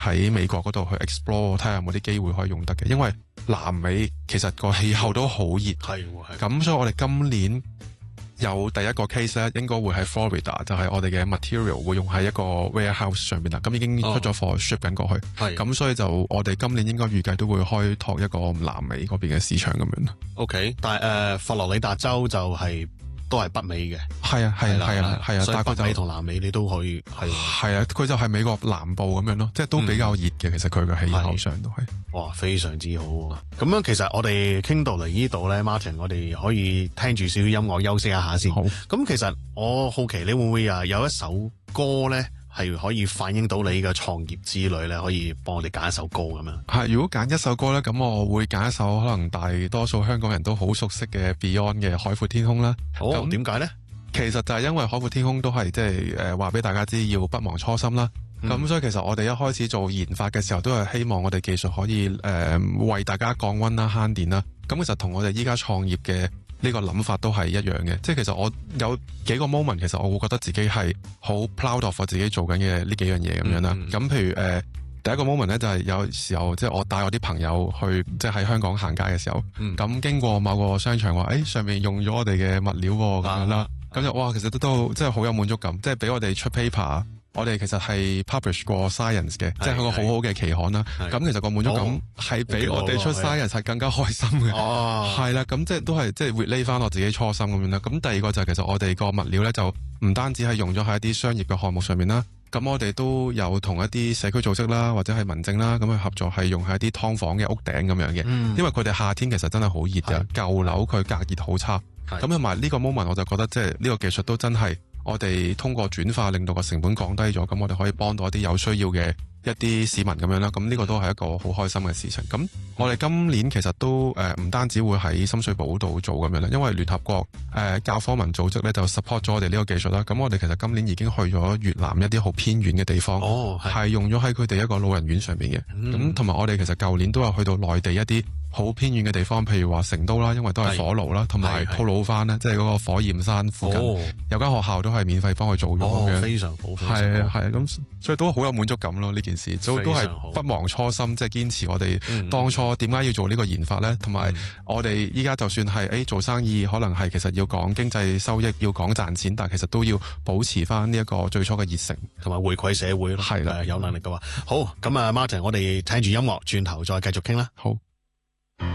喺美國嗰度去 explore 睇下有冇啲機會可以用得嘅，因為南美其實個氣候都好熱， 係咁所以我哋今年有第一個 case 咧，應該會喺 Florida， 就係我哋嘅 material 會用喺一個 warehouse 上邊啦，咁已經出咗貨 ship 緊過去，咁所以就我哋今年應該預計都會開拓一個南美嗰邊嘅市場咁樣。 OK， 但係佛羅里達州就係都係北美嘅， 係啊， 所以北美同南美你都可以係啊，佢就係美國南部咁樣咯，即係都比較熱嘅，其實佢嘅氣候上都係。 哇，非常之好啊！咁樣其實我哋傾到嚟呢度咧 ，Martin， 我哋可以聽住少少音樂休息一下先。好，咁其實我好奇你會唔會有一首歌咧係可以反映到你嘅創業之旅咧，可以幫我哋揀一首歌咁樣？ 係，如果揀一首歌咧，咁我會揀一首可能大多數香港人都好熟悉嘅 Beyond 嘅《海闊天空》啦。 咁點解咧？ 其實就係因為《海闊天空》都係即係話俾大家知要不忘初心啦。咁所以其實我哋一開始做研發嘅時候，都係希望我哋技術可以為大家降溫啦、慳電啦。咁其實同我哋依家創業嘅呢個諗法都係一樣嘅。即係其實我有幾個 moment， 其實我會覺得自己係好 proud of 我自己做緊嘅呢幾樣嘢咁樣啦。咁譬如第一個 moment 咧，就係有時候即係我帶我啲朋友去即係喺香港行街嘅時候，咁經過某個商場話，上面用咗我哋嘅物料咁樣啦，咁就哇，其實都即係好有滿足感，即係俾我哋出 paper。我哋其實係 publish 過 Science 嘅，即係個好好嘅期刊啦。咁其實個滿足感係比我哋出 Science 係更加開心嘅。係啦，咁即係都係即係 relate 翻我自己初心咁樣啦。咁第二個就係其實我哋個物料咧就唔單止係用咗喺一啲商業嘅項目上面啦。咁我哋都有同一啲社區組織啦，或者係民政啦，咁去合作係用喺一啲劏房嘅屋頂咁樣嘅。因為佢哋夏天其實真係好熱嘅，舊樓佢隔熱好差。咁同埋呢個 moment 我就覺得即係呢個技術都真係。我哋通過轉化令到個成本降低咗，咁我哋可以幫到一啲有需要嘅一啲市民咁樣啦。咁呢個都係一個好開心嘅事情。咁我哋今年其實都唔單止會喺深水埗度做咁樣啦，因為聯合國教科文組織咧就 support 咗我哋呢個技術啦。咁我哋其實今年已經去咗越南一啲好偏遠嘅地方，係用咗喺佢哋一個老人院上面嘅。咁同埋我哋其實舊年都有去到內地一啲好偏遠嘅地方，譬如話成都啦，因為都係火爐啦，同埋吐魯番咧，即係嗰個火焰山附近有間學校都係免費幫佢做咗咁樣， 非常好， 係啊，咁所以都好有滿足感咯。呢件事都係不忘初心，即係堅持我哋當初點解要做呢個研發咧，同埋我哋依家就算係做生意，可能係其實要講經濟收益，要講賺錢，但係其實都要保持翻呢一個最初嘅熱誠， 同埋回饋社會咯。 係啦， 有能力嘅話，好咁啊 ，Martin， 我哋聽住音樂，轉頭再繼續傾啦。 好。